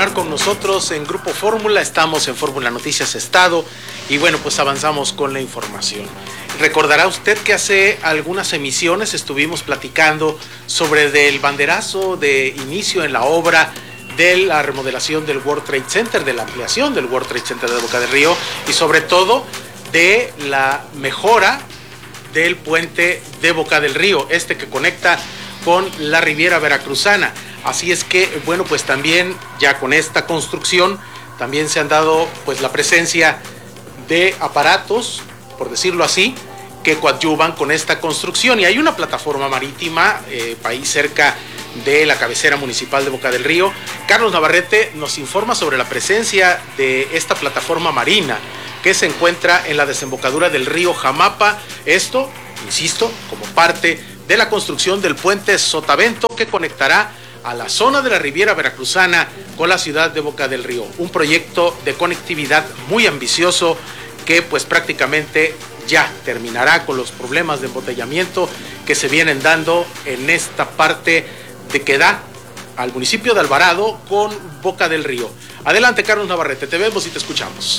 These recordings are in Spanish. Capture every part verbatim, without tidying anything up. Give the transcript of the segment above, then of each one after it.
continuar con nosotros en Grupo Fórmula, estamos en Fórmula Noticias Estado y bueno, pues avanzamos con la información. Recordará usted que hace algunas emisiones estuvimos platicando sobre del banderazo de inicio en la obra de la remodelación del World Trade Center, de la ampliación del World Trade Center de Boca del Río y sobre todo de la mejora del puente de Boca del Río, este que conecta con la Riviera Veracruzana. Así es que, bueno, pues también ya con esta construcción también se han dado pues la presencia de aparatos, por decirlo así, que coadyuvan con esta construcción. Y hay una plataforma marítima eh, ahí cerca de la cabecera municipal de Boca del Río. Carlos Navarrete nos informa sobre la presencia de esta plataforma marina que se encuentra en la desembocadura del río Jamapa. Esto, insisto, como parte de la construcción del puente Sotavento que conectará a la zona de la Riviera Veracruzana con la ciudad de Boca del Río. Un proyecto de conectividad muy ambicioso que pues prácticamente ya terminará con los problemas de embotellamiento que se vienen dando en esta parte de que da al municipio de Alvarado con Boca del Río. Adelante, Carlos Navarrete, te vemos y te escuchamos.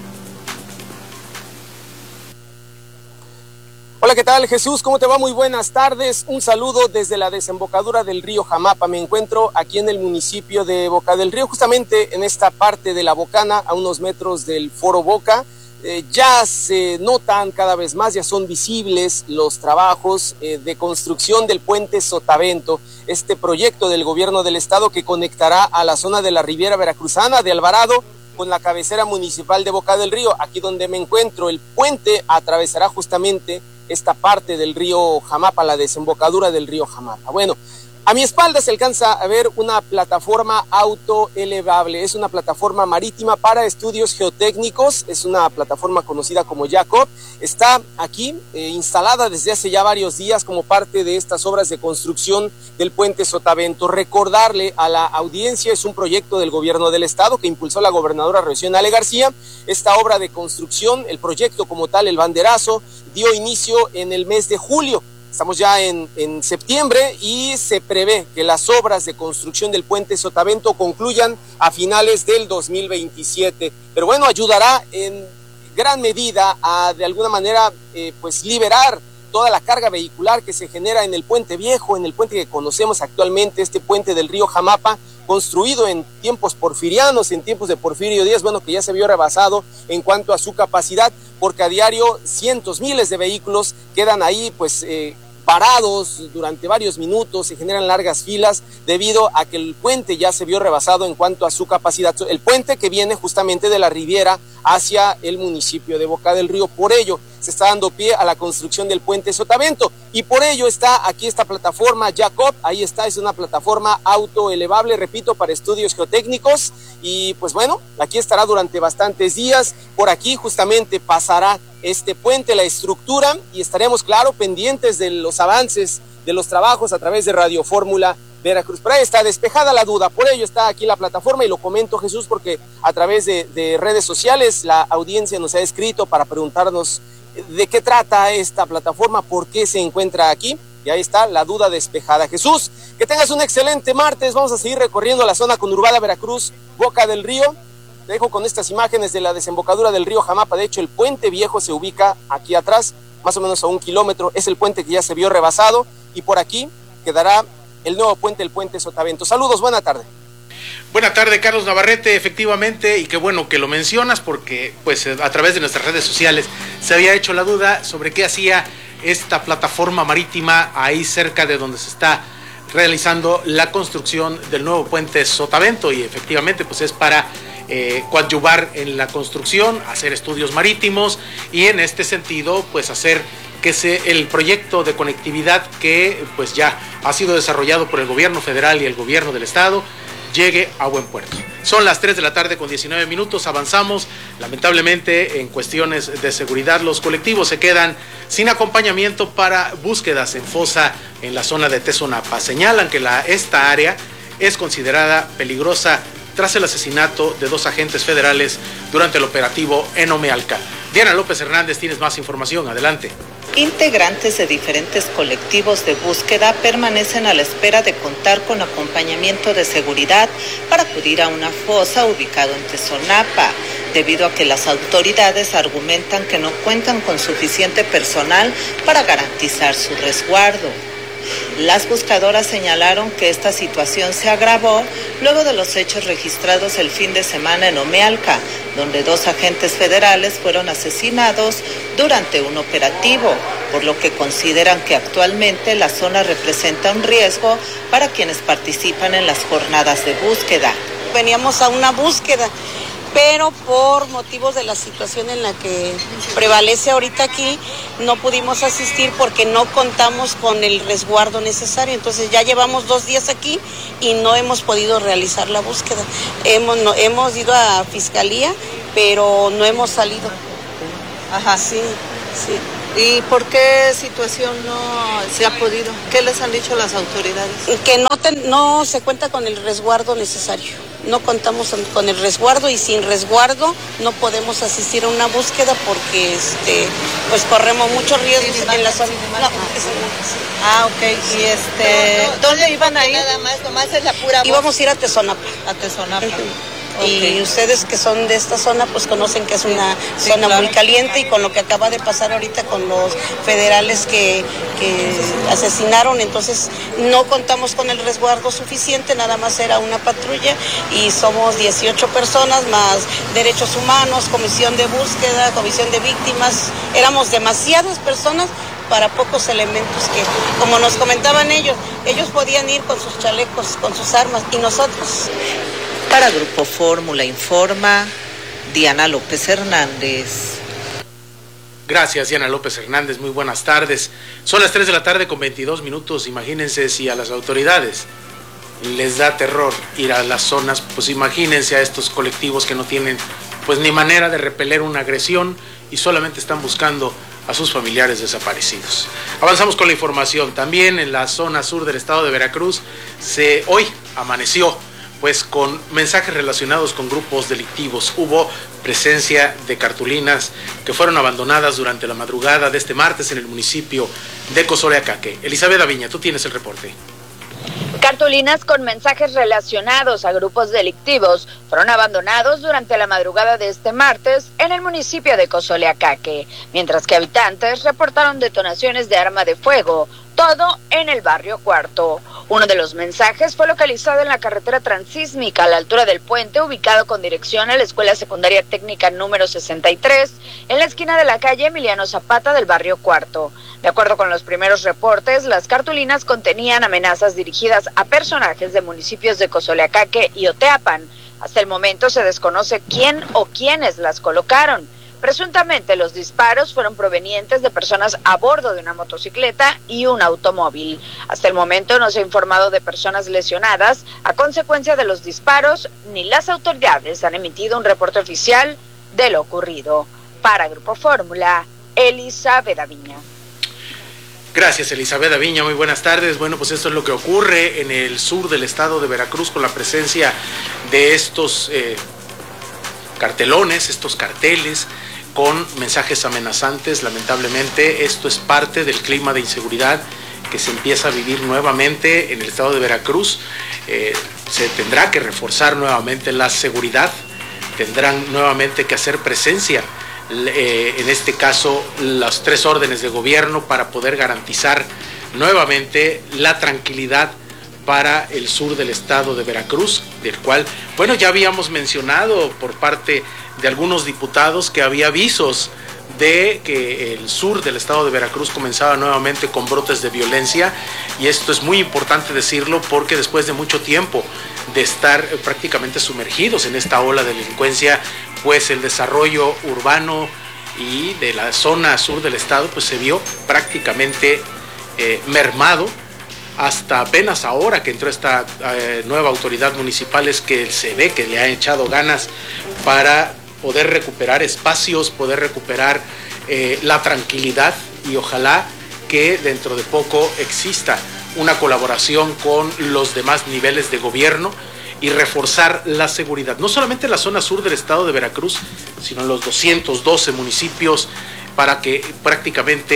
Hola, ¿qué tal, Jesús? ¿Cómo te va? Muy buenas tardes. Un saludo desde la desembocadura del río Jamapa. Me encuentro aquí en el municipio de Boca del Río, justamente en esta parte de la Bocana, a unos metros del Foro Boca. Eh, ya se notan cada vez más, ya son visibles los trabajos eh, de construcción del puente Sotavento, este proyecto del gobierno del estado que conectará a la zona de la Riviera Veracruzana de Alvarado con la cabecera municipal de Boca del Río. Aquí donde me encuentro, el puente atravesará justamente esta parte del río Jamapa, la desembocadura del río Jamapa. Bueno, a mi espalda se alcanza a ver una plataforma autoelevable. Es una plataforma marítima para estudios geotécnicos. Es una plataforma conocida como Jacob. Está aquí eh, instalada desde hace ya varios días como parte de estas obras de construcción del puente Sotavento. Recordarle a la audiencia, es un proyecto del gobierno del estado que impulsó la gobernadora Rocío Nale García. Esta obra de construcción, el proyecto como tal, el banderazo, dio inicio en el mes de julio. Estamos ya en, en septiembre y se prevé que las obras de construcción del puente Sotavento concluyan a finales del dos mil veintisiete. Pero bueno, ayudará en gran medida a, de alguna manera, eh, pues liberar toda la carga vehicular que se genera en el puente viejo, en el puente que conocemos actualmente, este puente del río Jamapa, construido en tiempos porfirianos, en tiempos de Porfirio Díaz, bueno, que ya se vio rebasado en cuanto a su capacidad, porque a diario cientos, miles de vehículos quedan ahí, pues, eh, parados durante varios minutos, se generan largas filas debido a que el puente ya se vio rebasado en cuanto a su capacidad. El puente que viene justamente de la Riviera hacia el municipio de Boca del Río. Por ello se está dando pie a la construcción del puente Sotavento y por ello está aquí esta plataforma Jacob. Ahí está, es una plataforma autoelevable, repito, para estudios geotécnicos y pues bueno, aquí estará durante bastantes días. Por aquí justamente pasará este puente, la estructura, y estaremos, claro, pendientes de los avances de los trabajos a través de Radio Fórmula Veracruz. Pero ahí está despejada la duda, por ello está aquí la plataforma y lo comento, Jesús, porque a través de, de redes sociales la audiencia nos ha escrito para preguntarnos de qué trata esta plataforma, por qué se encuentra aquí, y ahí está la duda despejada. Jesús, que tengas un excelente martes, vamos a seguir recorriendo la zona conurbada Veracruz, Boca del Río. Te dejo con estas imágenes de la desembocadura del río Jamapa. De hecho, el puente viejo se ubica aquí atrás, más o menos a un kilómetro. Es el puente que ya se vio rebasado y por aquí quedará el nuevo puente, el puente Sotavento. Saludos, buena tarde. Buena tarde, Carlos Navarrete, efectivamente, y qué bueno que lo mencionas porque pues a través de nuestras redes sociales se había hecho la duda sobre qué hacía esta plataforma marítima ahí cerca de donde se está realizando la construcción del nuevo puente Sotavento y efectivamente pues es para Eh, coadyuvar en la construcción, hacer estudios marítimos y en este sentido pues hacer que se, el proyecto de conectividad que pues ya ha sido desarrollado por el gobierno federal y el gobierno del estado llegue a buen puerto. Son las tres de la tarde con diecinueve minutos, avanzamos. Lamentablemente en cuestiones de seguridad los colectivos se quedan sin acompañamiento para búsquedas en fosa en la zona de Tezonapa. Señalan que la, esta área es considerada peligrosa tras el asesinato de dos agentes federales durante el operativo en Omealca. Diana López Hernández, tienes más información, adelante. Integrantes de diferentes colectivos de búsqueda permanecen a la espera de contar con acompañamiento de seguridad para acudir a una fosa ubicada en Tezonapa, debido a que las autoridades argumentan que no cuentan con suficiente personal para garantizar su resguardo. Las buscadoras señalaron que esta situación se agravó luego de los hechos registrados el fin de semana en Omealca, donde dos agentes federales fueron asesinados durante un operativo, por lo que consideran que actualmente la zona representa un riesgo para quienes participan en las jornadas de búsqueda. Veníamos a una búsqueda, pero por motivos de la situación en la que prevalece ahorita aquí, no pudimos asistir porque no contamos con el resguardo necesario. Entonces ya llevamos dos días aquí y no hemos podido realizar la búsqueda. Hemos, no, hemos ido a Fiscalía, pero no hemos salido. Ajá, sí, sí. ¿Y por qué situación no se ha podido? ¿Qué les han dicho las autoridades? Que no, te, no se cuenta con el resguardo necesario. No contamos con el resguardo y sin resguardo no podemos asistir a una búsqueda porque este pues corremos muchos riesgos sí, en la zona. No, ah, ok. Y este, no, no, ¿dónde iban a ir? Nada más, nomás es la pura voz. Íbamos a ir a Tezonapa. A Tezonapa. Okay. Y ustedes que son de esta zona pues conocen que es una sí, zona claro. muy caliente, y con lo que acaba de pasar ahorita con los federales que, que asesinaron, entonces no contamos con el resguardo suficiente, nada más era una patrulla y somos dieciocho personas más derechos humanos, comisión de búsqueda, comisión de víctimas, éramos demasiadas personas para pocos elementos que, como nos comentaban ellos, ellos podían ir con sus chalecos, con sus armas, y nosotros... Para Grupo Fórmula informa Diana López Hernández. Gracias, Diana López Hernández, muy buenas tardes. Son las tres de la tarde con veintidós minutos, imagínense si a las autoridades les da terror ir a las zonas, pues imagínense a estos colectivos que no tienen pues ni manera de repeler una agresión y solamente están buscando a sus familiares desaparecidos. Avanzamos con la información. También en la zona sur del estado de Veracruz, se hoy amaneció pues con mensajes relacionados con grupos delictivos. Hubo presencia de cartulinas que fueron abandonadas durante la madrugada de este martes en el municipio de Cozoleacaque. Elizabeth Aviña, tú tienes el reporte. Cartulinas con mensajes relacionados a grupos delictivos fueron abandonados durante la madrugada de este martes en el municipio de Cozoleacaque, mientras que habitantes reportaron detonaciones de arma de fuego, todo en el barrio Cuarto. Uno de los mensajes fue localizado en la carretera transísmica a la altura del puente, ubicado con dirección a la Escuela Secundaria Técnica número sesenta y tres, en la esquina de la calle Emiliano Zapata del barrio Cuarto. De acuerdo con los primeros reportes, las cartulinas contenían amenazas dirigidas a personajes de municipios de Cozoleacaque y Oteapan. Hasta el momento se desconoce quién o quiénes las colocaron. Presuntamente los disparos fueron provenientes de personas a bordo de una motocicleta y un automóvil. Hasta el momento no se ha informado de personas lesionadas a consecuencia de los disparos, ni las autoridades han emitido un reporte oficial de lo ocurrido. Para Grupo Fórmula, Elizabeth Aviña. Gracias, Elizabeth Aviña, muy buenas tardes. Bueno, pues esto es lo que ocurre en el sur del estado de Veracruz con la presencia de estos eh, cartelones, estos carteles con mensajes amenazantes. Lamentablemente esto es parte del clima de inseguridad que se empieza a vivir nuevamente en el estado de Veracruz. Eh, se tendrá que reforzar nuevamente la seguridad, tendrán nuevamente que hacer presencia, eh, en este caso las tres órdenes de gobierno, para poder garantizar nuevamente la tranquilidad para el sur del estado de Veracruz, del cual, bueno, ya habíamos mencionado por parte de algunos diputados que había avisos de que el sur del estado de Veracruz comenzaba nuevamente con brotes de violencia, y esto es muy importante decirlo porque después de mucho tiempo de estar prácticamente sumergidos en esta ola de delincuencia, pues el desarrollo urbano y de la zona sur del estado pues se vio prácticamente eh, mermado. Hasta apenas ahora que entró esta eh, nueva autoridad municipal es que se ve que le ha echado ganas para poder recuperar espacios, poder recuperar eh, la tranquilidad, y ojalá que dentro de poco exista una colaboración con los demás niveles de gobierno y reforzar la seguridad, no solamente en la zona sur del estado de Veracruz, sino en los doscientos doce municipios, para que prácticamente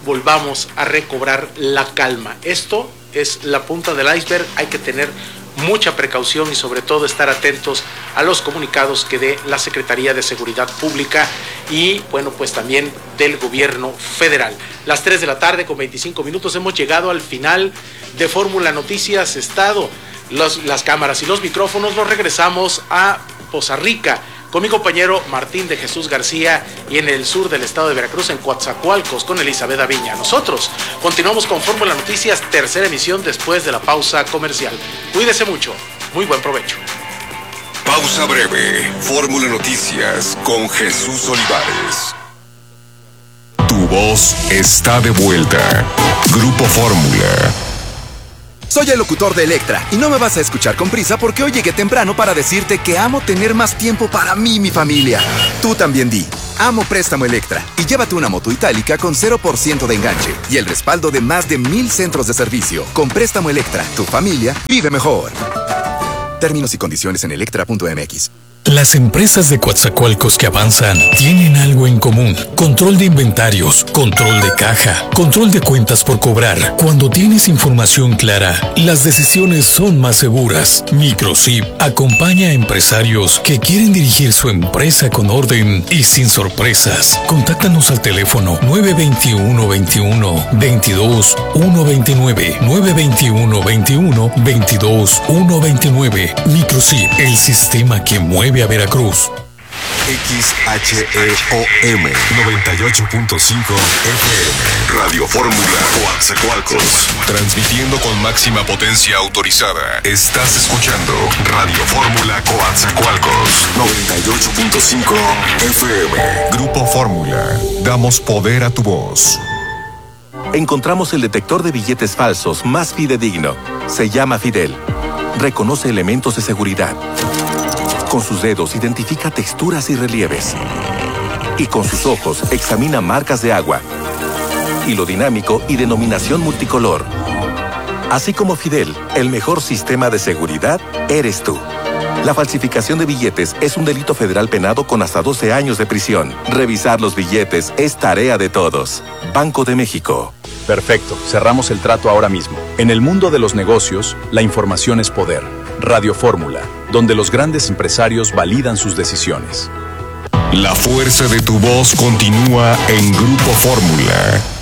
volvamos a recobrar la calma. Esto es la punta del iceberg, hay que tener mucha precaución y sobre todo estar atentos a los comunicados que dé la Secretaría de Seguridad Pública y bueno, pues también del gobierno federal. Las tres de la tarde con veinticinco minutos hemos llegado al final de Fórmula Noticias Estado. Los, las cámaras y los micrófonos los regresamos a Poza Rica con mi compañero Martín de Jesús García y en el sur del estado de Veracruz, en Coatzacoalcos, con Elizabeth Aviña. Nosotros continuamos con Fórmula Noticias, tercera emisión después de la pausa comercial. Cuídese mucho, muy buen provecho. Pausa breve, Fórmula Noticias con Jesús Olivares. Tu voz está de vuelta. Grupo Fórmula. Soy el locutor de Electra y no me vas a escuchar con prisa porque hoy llegué temprano para decirte que amo tener más tiempo para mí y mi familia. Tú también di, amo Préstamo Electra y llévate una moto itálica con cero por ciento de enganche y el respaldo de más de mil centros de servicio. Con Préstamo Electra, tu familia vive mejor. Términos y condiciones en electra punto m x. Las empresas de Coatzacoalcos que avanzan tienen algo en común: control de inventarios, control de caja, control de cuentas por cobrar. Cuando tienes información clara, las decisiones son más seguras. Microsip acompaña a empresarios que quieren dirigir su empresa con orden y sin sorpresas. Contáctanos al teléfono nueve dos uno, veintiuno, veintidós, ciento veintinueve, nueve dos uno, veintiuno, veintidós, ciento veintinueve. Microsip, el sistema que mueve a Veracruz. X H E O M noventa y ocho punto cinco F M Radio Fórmula Coatzacoalcos, transmitiendo con máxima potencia autorizada. Estás escuchando Radio Fórmula Coatzacoalcos noventa y ocho punto cinco F M. Grupo Fórmula, damos poder a tu voz. Encontramos el detector de billetes falsos más fidedigno. Se llama Fidel. Reconoce elementos de seguridad. Con sus dedos identifica texturas y relieves. Y con sus ojos examina marcas de agua. Hilo dinámico y denominación multicolor. Así como Fidel, el mejor sistema de seguridad eres tú. La falsificación de billetes es un delito federal penado con hasta doce años de prisión. Revisar los billetes es tarea de todos. Banco de México. Perfecto, cerramos el trato ahora mismo. En el mundo de los negocios, la información es poder. Radio Fórmula, donde los grandes empresarios validan sus decisiones. La fuerza de tu voz continúa en Grupo Fórmula.